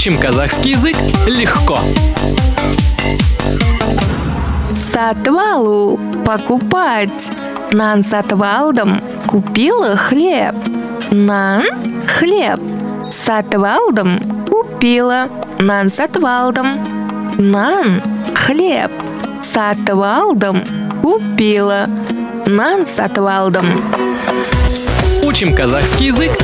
Учим казахский язык легко. Сатвалу покупать. Нан сатвалдам купила хлеб. Нан хлеб. Сатвалдам купила. Нан сатвалдам. Нан хлеб. Сатвалдам купила. Нан сатвалдам. Учим казахский язык